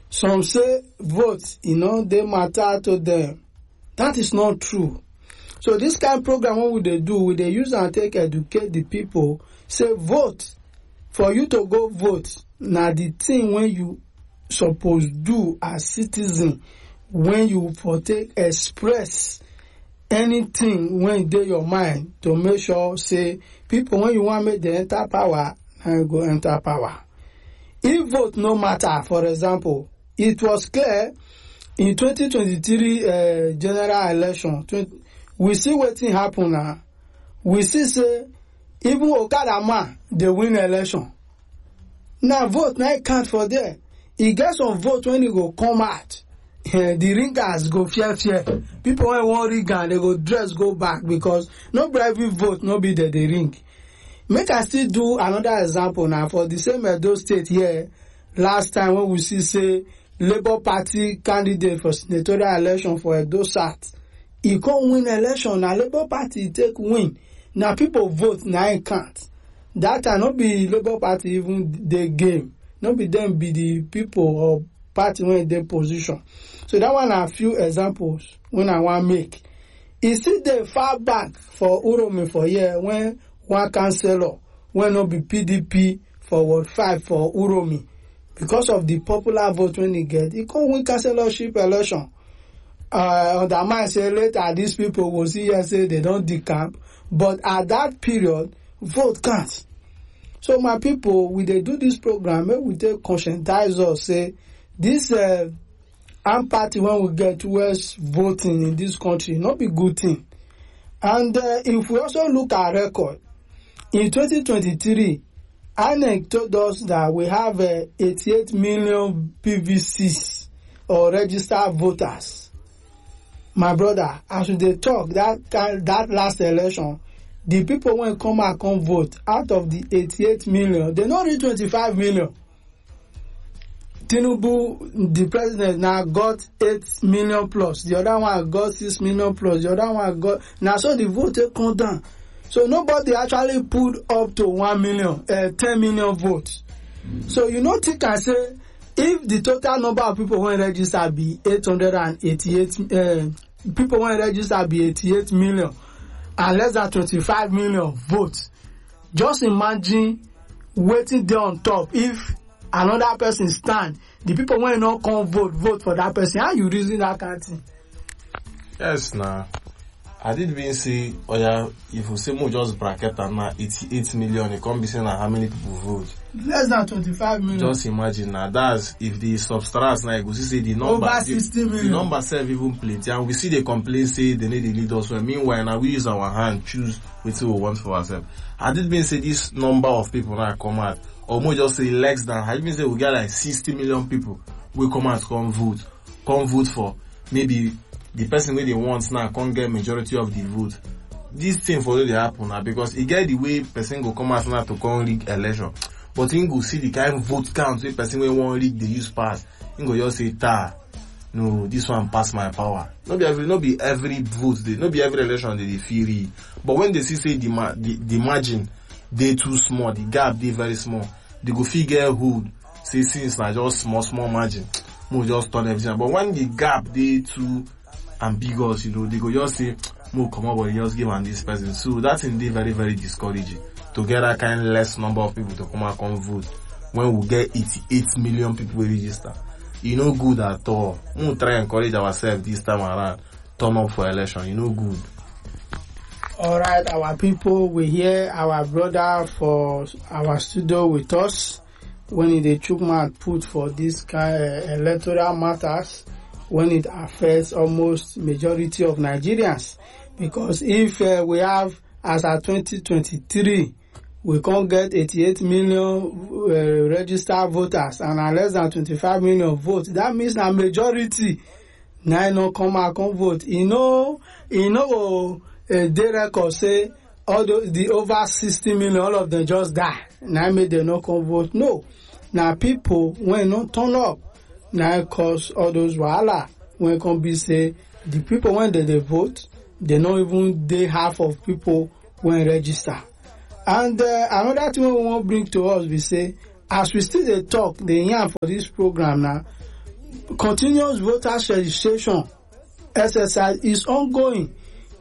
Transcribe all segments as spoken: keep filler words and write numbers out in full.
Some say vote, you know, they matter to them. That is not true. So this kind of program, what would they do? Would they use and take educate the people? Say vote. For you to go vote, now the thing when you suppose do as citizen, when you for take express anything when dey your mind to make sure say people when you want make them enter power, and go enter power. If vote no matter, for example, it was clear in twenty twenty-three uh, general election. twenty, we see wetin happen now. We see say even Okada man they win election. Now vote now count for there. He get some vote when he go come out. The ringers go fear fear. People when want ring and they go dress go back because no every vote no be there they ring. Make I still do another example now for the same Edo State here. Last time when we see say Labour Party candidate for senatorial election for Edo South, he can't win election. Now Labour Party take win. Now people vote, now it can't. That time not be Labour Party even the game. Not be them be the people or party when they position. So that one are a few examples when I want make. You see the far back for Uromi for here when one councillor when not be P D P for Ward five for Uromi. Because of the popular vote when he get, he can't win councillorship election. Uh, on the mind say later these people will see here say they don't decamp. But at that period, vote counts. So my people, we they do this program, we take conscientize us, say, this uh, armed party when we get towards voting in this country, not be good thing. And uh, if we also look at record, in twenty twenty-three, I N E C told us that we have uh, eighty-eight million P V Cs or registered voters. My brother, as they talk, that that last election, the people when come and come vote, out of the eighty-eight million, they not reach twenty-five million. Tinubu, the president, now got eight million plus. The other one got six million plus. The other one got... Now, so the vote come down. So nobody actually put up to one million, uh, ten million votes. So you know, think I say, if the total number of people when register be eight hundred eighty-eight, uh, people when register be eighty-eight million, and less than twenty-five million votes, just imagine waiting there on top. If another person stand, the people when not come vote, vote for that person. How you reason that kind of thing? Yes, nah. I did even say, oh yeah, if we say more just bracket and now eighty-eight million, it can't be saying how many people vote. Less than twenty-five million. Just imagine now. That's if the substract now, we see the number, over sixty the, million. the number serve even plenty, and we see the complaint say they need the leaders. Well, meanwhile, now we use our hand, choose what we want for ourselves. I did even say this number of people now come out, or more just say less than. I even say we get like sixty million people will come out, come vote, come vote for maybe the person where they want now can't get majority of the vote. This thing for they happen now because it get the way person go come out now to come rig election. But you go see the kind of vote count where person will want rig the use pass. You go just say ta, no, this one pass my power. Not be every, not be every vote, they, not be every election they, they feel read. But when they see say the, the, the margin they too small, the gap they very small, they go figure hood. Say since now just small small margin, more just turn everything. But when the gap they too ambiguous, you know, they go just say, more come up, but just give on this person. So that's indeed very, very discouraging to get that kind of less number of people to come and come vote when we get eighty-eight million people register. You know, good at all. We'll try and encourage ourselves this time around, turn up for election. You know, good. All right, our people, we hear our brother for our studio with us when the Chukma put for this kind of electoral matters, when it affects almost majority of Nigerians. Because if uh, we have, as at twenty twenty-three, we can't get eighty-eight million uh, registered voters and are less than twenty-five million votes, that means a majority now no come and come vote. You know, you know, uh, they record say all the, the over sixty million, all of them just die. Now make they not come vote. No. Now people, when not turn up, now cause all those wahala. When come be say, the people when they, they vote, they not even, they half of people when register. And uh, another thing we want to bring to us, we say, as we still they talk, they yarn for this program now, continuous voters registration exercise is ongoing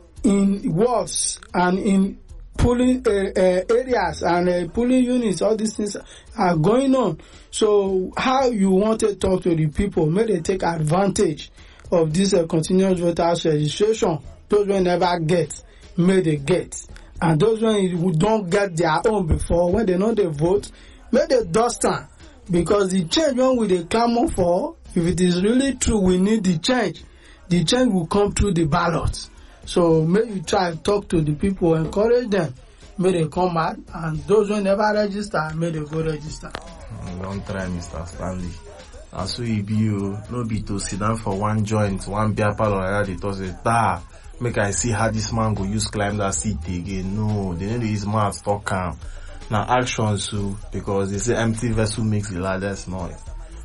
in wards and in polling uh, uh, areas and uh, polling units. All these things are going on. So how you want to talk to the people, may they take advantage of this uh, continuous voters registration. Those who never get, may they get. And those who don't get their own before, when they know they vote, may they dust am. Because the change when we dey clamor for, if it is really true, we need the change. The change will come through the ballot. So may you try and talk to the people, encourage them. May they come out, and those who never register, may they go register. Don't try, Mister Stanley. And so it be you, no be to sit down for one joint, one beer parlor like that, they talk say, da, make I see how this man go use climb that seat again. No, they need to use mouth talk calm. Now actions too, because they say empty vessel makes the loudest noise.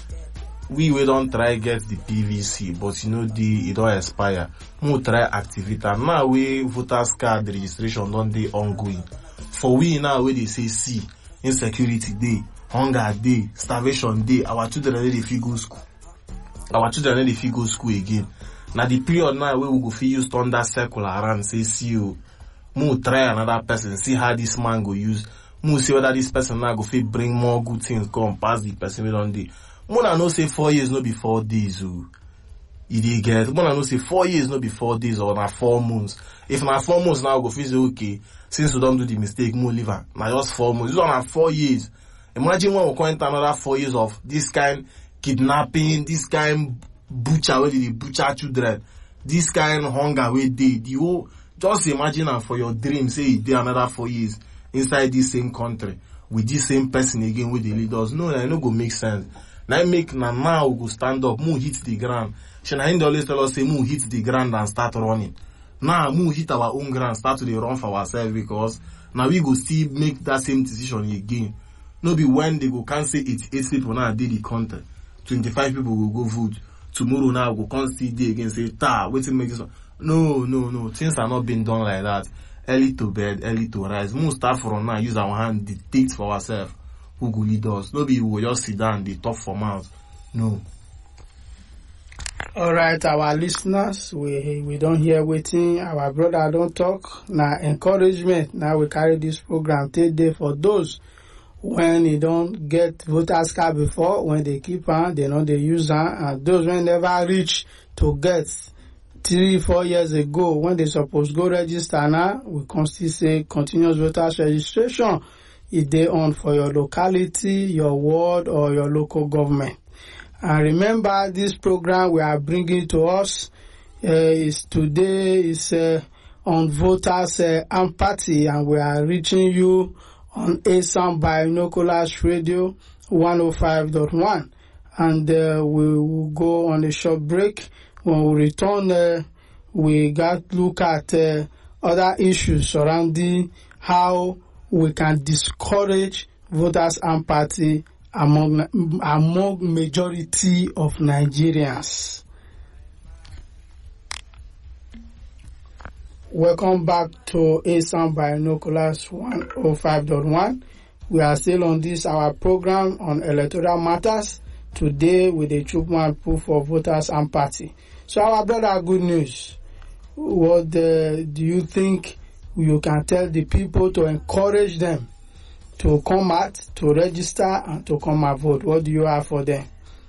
We we don't try get the P V C, but you know the it don't expire. We try activate and now we voters card registration don't dey ongoing. For we now where they say see insecurity day, hunger day, starvation day, our children dey fit go school. Our children dey fit go school again. Now the period now where we go fit use thunder circle around say see you. We try another person, see how this man go use. We see whether this person now go fit bring more good things come past the person we don't dey. Mona no say four years no be four days oh. You dey get. Mona no say four years no be four days or na four months. If na four months now go feel say okay, since we don't do the mistake, more leave am. Na just four months. This one na four years. Imagine when we come enter another four years of this kind kidnapping, this kind butcher where they butcher children, this kind hunger where they the whole just imagine am for your dream, say it dey another four years inside this same country with this same person again with the leaders. No, that no go make sense. Now make na now we go stand up, move hit the ground. Shana always tell us say move hit the ground and start running. Now move hit our own ground, start to dey run for ourselves because now we go still make that same decision again. No be when they go can say eighty-eight people now did the country, twenty-five people will go vote. Tomorrow now go come still day again say ta waiting make this one. No, no, no. Things are not being done like that. Early to bed, early to rise. Move start from now, use our hand, dictate for ourselves. Who go lead us? No be we will just sit down, they talk for mouth. No. All right, our listeners, we we don't hear waiting. Our brother don't talk. Now encouragement. Now we carry this program take day for those when they don't get voters card before, when they keep on, they know they use on, and those when never reach to get three, four years ago when they supposed go register now, we can still say continuous voters registration. If they on for your locality, your ward, or your local government. And remember, this program we are bringing to us uh, is today is uh, on voters uh, empathy, and we are reaching you on A S A M Binoculars Radio one oh five point one. And uh, we will go on a short break. When we return, uh, we got to look at uh, other issues surrounding how we can discourage voters' empathy among among majority of Nigerians. Welcome back to A S A M Binoculars one oh five point one. We are still on this our program on electoral matters. Today with the Chukman proof of voters' empathy. So our brother, good news. What uh, do you think you can tell the people to encourage them to come out, to register, and to come and vote? What do you have for them?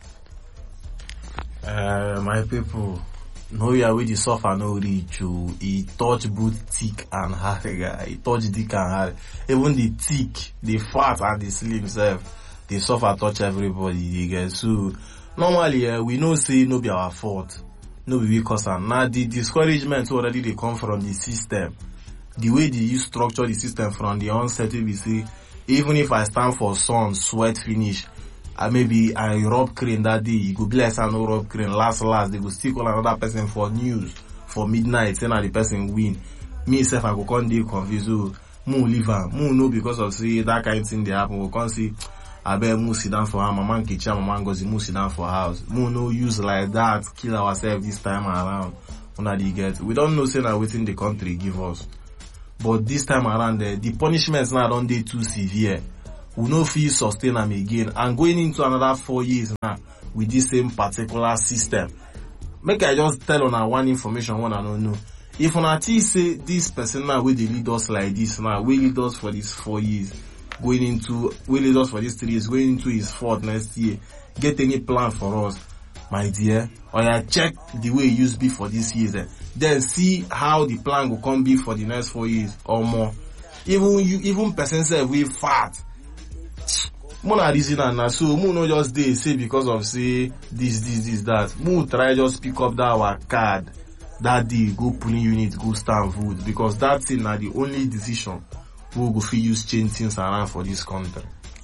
Uh, my people, no yeah with the suffer no reach you. He touch both thick and hard, guy. He touch thick and hard. Even the thick, the fat and the slim self, the suffer touch everybody. You get so normally uh, we know say no be our fault, no be because and now the discouragement already they come from the system. The way they use structure the system from the onset, we say even if I stand for sun, sweat finish, I maybe I rub crane that day, you go bless and no rub crane. Last last, they go still call another person for news for midnight, saying that the person win. Me self I go come dey confused. So, mo leave am, mo know because of say that kind of thing they happen. We can't see. I bet mo sit down for her, mama kitchen, mama goes mo sit down for house. Mo no use like that, kill ourselves this time around. Una dey get. We don't know say na wetin the country give us. But this time around, uh, the punishments now don't dey too severe. We no feel sustain them again. And going into another four years now, with this same particular system. Make I just tell on one information one I don't know. If on a T say this person now will lead us like this now, will lead us for these four years, going into, will lead us for these three years, going into his fourth next year, get any plan for us, my dear, or I check the way it used to be for this year, eh? Then see how the plan will come be for the next four years or more. Even you, even person say we fat. Mona reason and so mo no just dey say because of say this, this, this, that. Mo try just pick up that our card. That day go polling unit, go stand vote, because that thing na the only decision we go fit use change things around for this country.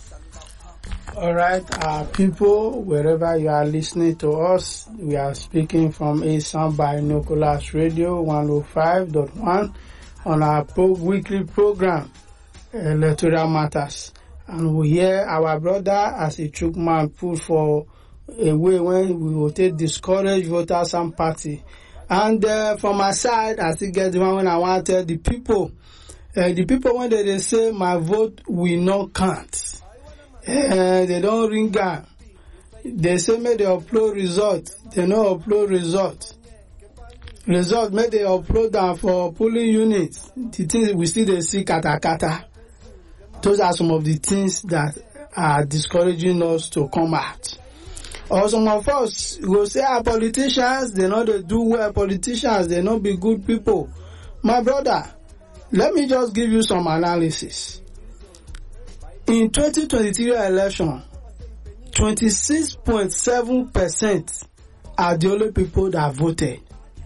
Alright, uh, people, wherever you are listening to us, we are speaking from Asan Binoculars Radio one oh five point one on our pro- weekly program, Electoral Matters. And we hear our brother as a chook man put for a way when we will take discourage voters and party. And uh, from my side, I still get the one when I want to tell the people, uh, the people when they, they say my vote will not count. Uh, they don't ring down. They say may they upload result. They no upload result. Result may they upload down for polling units. The things we still they see kata kata. Those are some of the things that are discouraging us to come out. Or some of us will say our politicians, they know they do well. Politicians, they not be good people. My brother, let me just give you some analysis. In twenty twenty-three election, twenty-six point seven percent are the only people that voted,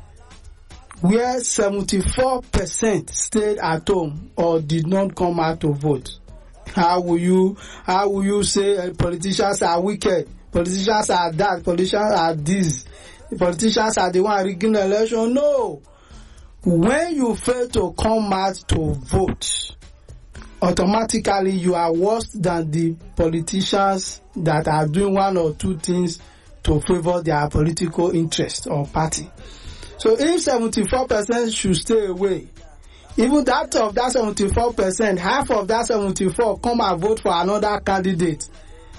where seventy-four percent stayed at home or did not come out to vote. How will you, how will you say uh, politicians are wicked? Politicians are that, politicians are this, politicians are the one rigging the election? No. When you fail to come out to vote, automatically you are worse than the politicians that are doing one or two things to favor their political interest or party. So if seventy-four percent should stay away, even that of that seventy-four percent, half of that seventy-four come and vote for another candidate,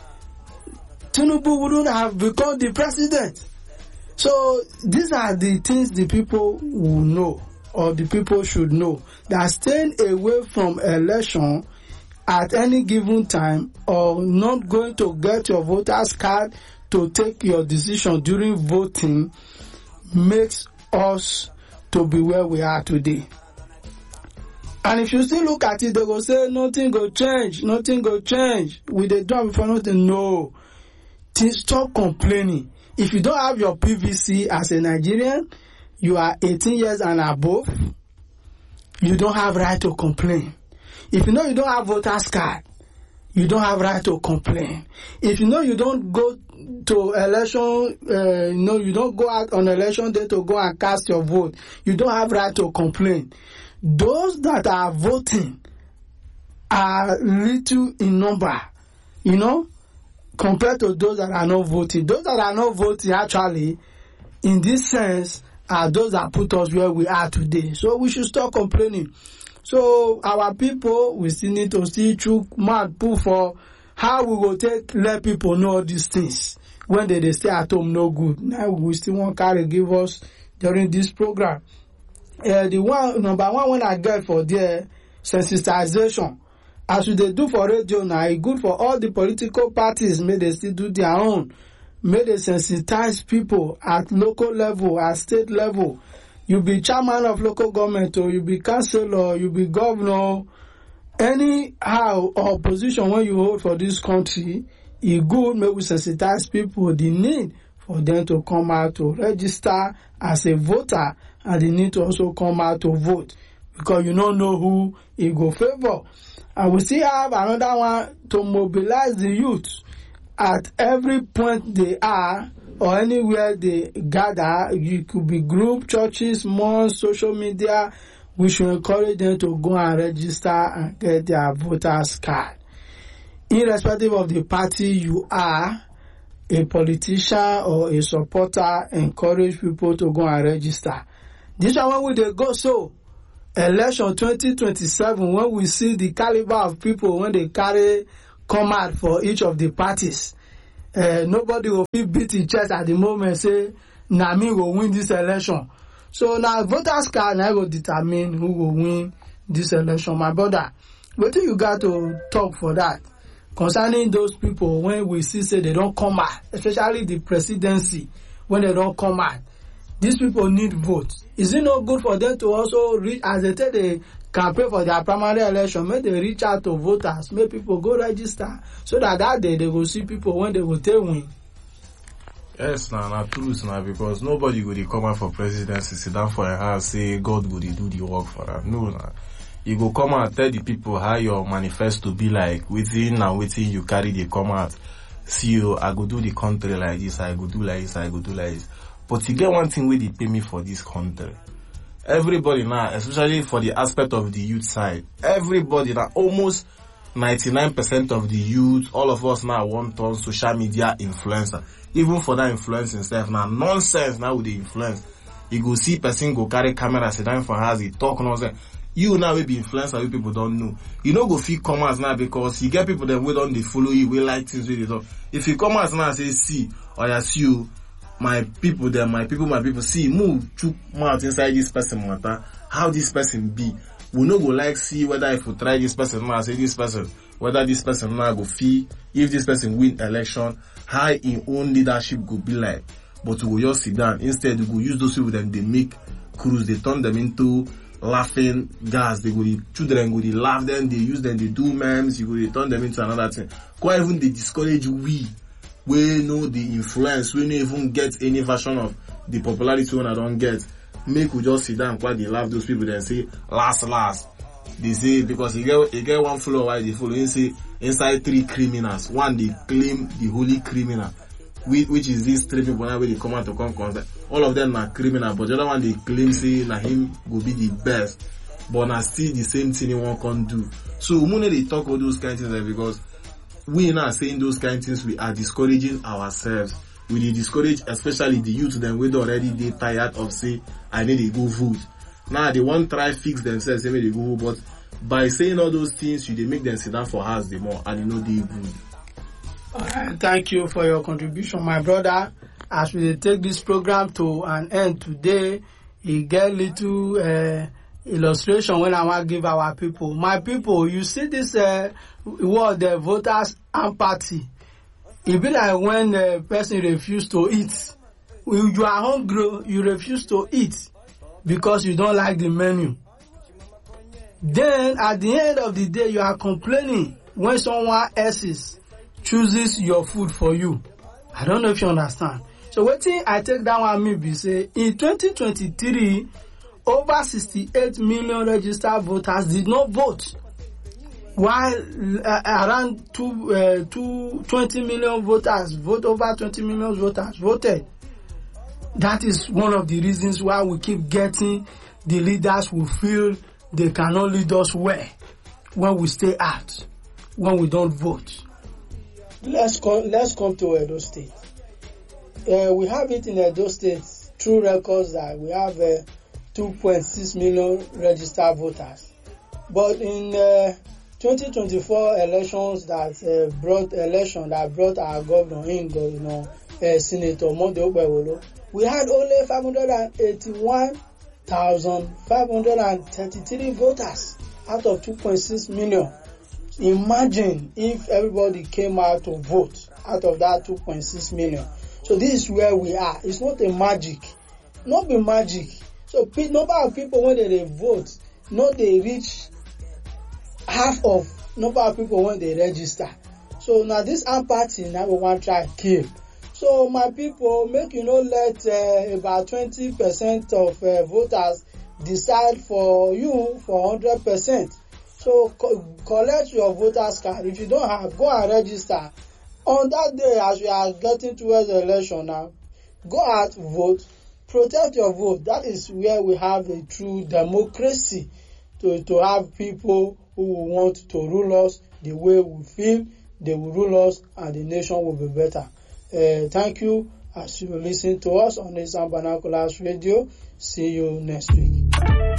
Tinubu wouldn't have become the president. So these are the things the people will know, or the people should know, that staying away from election at any given time, or not going to get your voter's card to take your decision during voting, makes us to be where we are today. And if you still look at it, they go say nothing go change, nothing go change. We dey do before nothing. No. Stop complaining. If you don't have your P V C as a Nigerian, you are eighteen years and above, you don't have right to complain. If you know you don't have voter's card, you don't have right to complain. If you know you don't go to election, uh, you know you don't go out on election day to go and cast your vote, you don't have right to complain. Those that are voting are little in number, you know, compared to those that are not voting. Those that are not voting, actually, in this sense, are those that put us where we are today. So we should stop complaining. So our people, we still need to see through mad pull for how we will take let people know these things when they, they stay at home no good. Now we still want carry give us during this program. Uh, the one number one when I get for the sensitization, as we they do for radio now, it's good for all the political parties. May they still do their own. May they sensitize people at local level, at state level. You be chairman of local government, or you be councillor, you be governor, anyhow or position when you hold for this country, it's good. May we sensitize people the need for them to come out to register as a voter, and they need to also come out to vote, because you don't know who it go favor. And we still have another one to mobilize the youth at every point they are or anywhere they gather. You could be group, churches, malls, social media. We should encourage them to go and register and get their voters card. Irrespective of the party you are, a politician or a supporter, encourage people to go and register. This one when we they go so election twenty twenty-seven, when we see the caliber of people when they carry come out for each of the parties, uh, nobody will beat his chest at the moment say na me will win this election. So now voters card now go determine who will win this election. My brother, what do you got to talk for that concerning those people when we see say they don't come out, especially the presidency, when they don't come out? These people need votes. Is it not good for them to also reach, as they take the campaign for their primary election, make they reach out to voters, make people go register, so that that day they will see people when they will take win? Yes, na na truth na, because nobody go dey come out for presidency, sit down for a house, say God go dey do the work for them. No, na. You go come out, tell the people how your manifesto be like, wetin and wetin you carry dey come out. See you, I go do the country like this, I go do like this, I go do like this. But you get one thing where they pay me for this country. Everybody now, especially for the aspect of the youth side, everybody now, almost ninety-nine percent of the youth, all of us now want on social media influencer. Even for that influence itself, now nonsense now with the influence. You go see person go carry camera, sit down for house, he talk nonsense. You now will be influencer, you people don't know. You know go feel come out now because you get people that we don't they follow you, we like things with it. If you come out now and say, see, or you see you, my people there, my people, my people, see, move, chook mouth inside this person matter, how this person be. We no go like see whether if we try this person now, say this person, whether this person now go fee, if this person win election, how in own leadership go be like. But we will just sit down. Instead, we go use those people that they make crews, they turn them into laughing gas. They go, the children go, they laugh them, they use them, they do memes, you go, they turn them into another thing. Quite even they discourage we. We know the influence, we don't even get any version of the popularity when I don't get. Make we just sit down and quite they laugh those people then say, last, last. They say, because you get, you get one follower, why they follow, you say, inside three criminals. One, they claim the holy criminal, which, which is these three people now where they come out to come contact. All of them are criminal, but the other one they claim say, na him will be the best. But na still the same thing he won't can do. So, when they talk about those kind of things, because we now saying those kind of things, we are discouraging ourselves. We dey discourage, especially the youth, them we already they tired of say, I need to go vote. Now they want try fix themselves, say they go vote, but by saying all those things, you they make them sit down for house the more, and you know they good. Alright, thank you for your contribution, my brother. As we take this program to an end today, you get little uh, illustration when I want to give our people. My people, you see this uh, word, the voters empathy. It be like when a person refuse to eat. You are hungry, you refuse to eat because you don't like the menu. Then at the end of the day, you are complaining when someone else chooses your food for you. I don't know if you understand. So what thing I take that one me be say in twenty twenty-three, over sixty-eight million registered voters did not vote, while uh, around two, uh, two, twenty million voters vote over twenty million voters voted. That is one of the reasons why we keep getting the leaders who feel they cannot lead us well when we stay out, when we don't vote. Let's come, let's come to Edo State. Uh, we have it in Edo State through records that we have uh, two point six million registered voters. But in uh, twenty twenty-four elections that uh, brought election that brought our governor in, Governor uh, Senator Monday Okpebholo, we had only five hundred eighty-one thousand five hundred thirty-three voters out of two point six million. Imagine if everybody came out to vote out of that two point six million. So this is where we are. It's not a magic. Not be magic. So number of people when they, they vote, not they reach half of number of people when they register. So now this empathy now we want to try to kill. So my people, make you know let uh, about twenty percent of uh, voters decide for you for one hundred percent. So co- collect your voters card. If you don't have, go and register. On that day, as we are getting towards the election now, go out, vote, protect your vote. That is where we have a true democracy, to, to have people who want to rule us the way we feel they will rule us, and the nation will be better. Uh, thank you as you listen to us on this Binoculars Radio. See you next week.